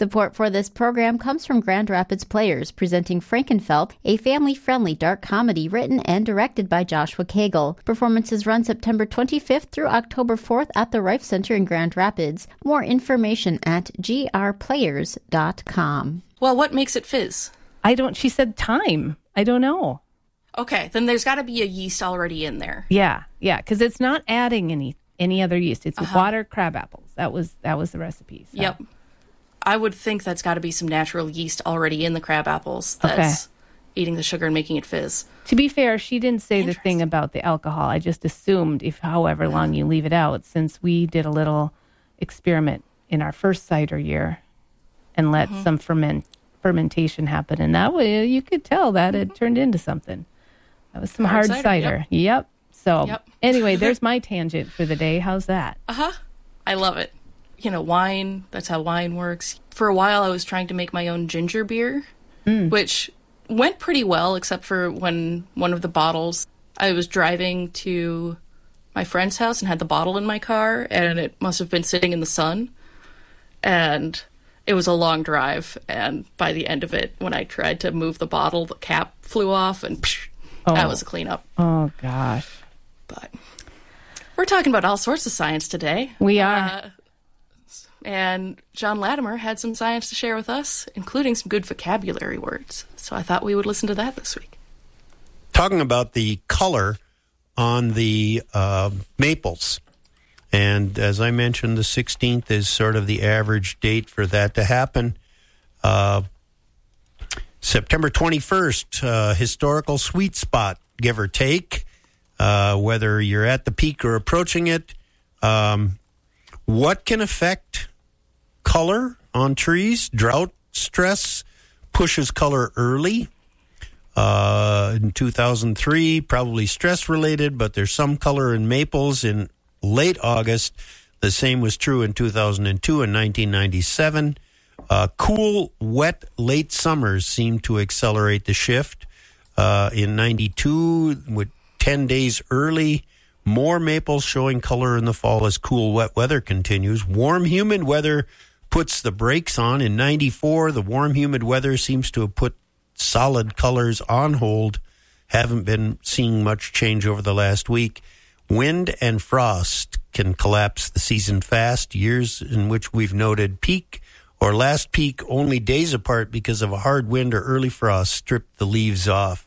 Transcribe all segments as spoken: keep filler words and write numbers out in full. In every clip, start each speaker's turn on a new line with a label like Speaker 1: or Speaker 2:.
Speaker 1: Support for this program comes from Grand Rapids Players, presenting Frankenfeld, a family-friendly dark comedy written and directed by Joshua Cagle. Performances run September twenty-fifth through October fourth at the Rife Center in Grand Rapids. More information at g r players dot com.
Speaker 2: Well, what makes it fizz?
Speaker 3: I don't, she said time. I don't know.
Speaker 2: Okay, then there's got to be a yeast already in there.
Speaker 3: Yeah, yeah, because it's not adding any any other yeast. It's uh-huh. water crab apples. That was that was the recipe. So.
Speaker 2: Yep. I would think that's got to be some natural yeast already in the crab apples that's okay. eating the sugar and making it fizz.
Speaker 3: To be fair, she didn't say the thing about the alcohol. I just assumed if however long you leave it out, since we did a little experiment in our first cider year and let mm-hmm. some ferment fermentation happen. And that way you could tell that mm-hmm. it turned into something. That was some hard, hard cider. cider. Yep. yep. So yep. anyway, there's my tangent for the day. How's that?
Speaker 2: Uh-huh. I love it. You know, wine, that's how wine works. For a while, I was trying to make my own ginger beer, mm. which went pretty well, except for when one of the bottles, I was driving to my friend's house and had the bottle in my car, and it must have been sitting in the sun. And it was a long drive, and by the end of it, when I tried to move the bottle, the cap flew off, and psh, oh. that was a cleanup.
Speaker 3: Oh, gosh.
Speaker 2: But we're talking about all sorts of science today.
Speaker 3: We are.
Speaker 2: Uh, And John Latimer had some science to share with us, including some good vocabulary words. So I thought we would listen to that this week.
Speaker 4: Talking about the color on the uh, maples. And as I mentioned, the sixteenth is sort of the average date for that to happen. Uh, September twenty-first, uh, historical sweet spot, give or take, uh, whether you're at the peak or approaching it. Um, what can affect color on trees? Drought stress pushes color early. Uh, in two thousand three, probably stress-related, but there's some color in maples in late August. The same was true in two thousand two and nineteen ninety-seven. Uh, cool, wet, late summers seem to accelerate the shift. Uh, in ninety-two, with ten days early, more maples showing color in the fall as cool, wet weather continues. Warm, humid weather puts the brakes on. In ninety-four, the warm, humid weather seems to have put solid colors on hold. Haven't been seeing much change over the last week. Wind and frost can collapse the season fast. Years in which we've noted peak or last peak only days apart because of a hard wind or early frost stripped the leaves off.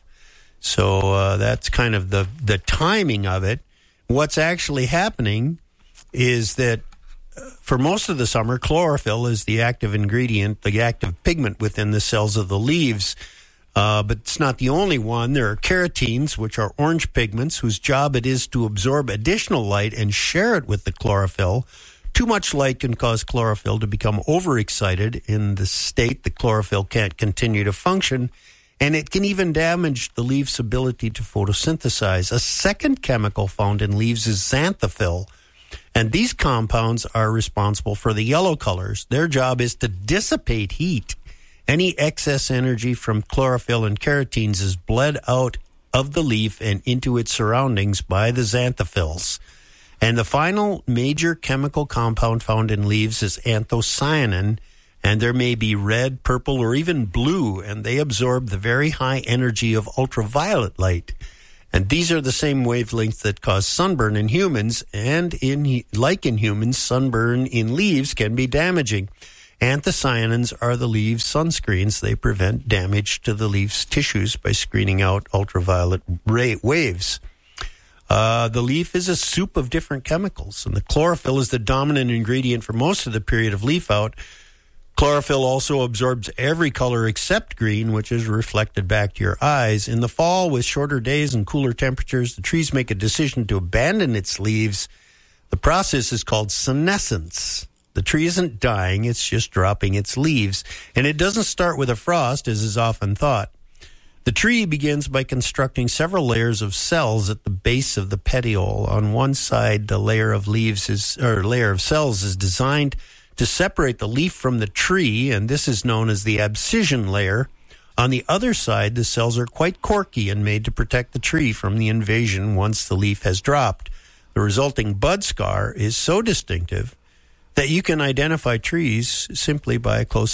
Speaker 4: So uh, that's kind of the, the timing of it. What's actually happening is that for most of the summer, chlorophyll is the active ingredient, the active pigment within the cells of the leaves. Uh, but it's not the only one. There are carotenes, which are orange pigments, whose job it is to absorb additional light and share it with the chlorophyll. Too much light can cause chlorophyll to become overexcited. In the state, the chlorophyll can't continue to function, and it can even damage the leaf's ability to photosynthesize. A second chemical found in leaves is xanthophyll, and these compounds are responsible for the yellow colors. Their job is to dissipate heat. Any excess energy from chlorophyll and carotenes is bled out of the leaf and into its surroundings by the xanthophylls. And the final major chemical compound found in leaves is anthocyanin, and there may be red, purple, or even blue, and they absorb the very high energy of ultraviolet light. And these are the same wavelengths that cause sunburn in humans, and in like in humans, sunburn in leaves can be damaging. Anthocyanins are the leaves' sunscreens. They prevent damage to the leaf's tissues by screening out ultraviolet ray waves. Uh, the leaf is a soup of different chemicals, and the chlorophyll is the dominant ingredient for most of the period of leaf out. Chlorophyll also absorbs every color except green, which is reflected back to your eyes. In the fall, with shorter days and cooler temperatures, the trees make a decision to abandon its leaves. The process is called senescence. The tree isn't dying, it's just dropping its leaves. And it doesn't start with a frost, as is often thought. The tree begins by constructing several layers of cells at the base of the petiole. On one side, the layer of leaves is, or layer of cells is designed to separate the leaf from the tree, and this is known as the abscission layer. On the other side, the cells are quite corky and made to protect the tree from the invasion once the leaf has dropped. The resulting bud scar is so distinctive that you can identify trees simply by a close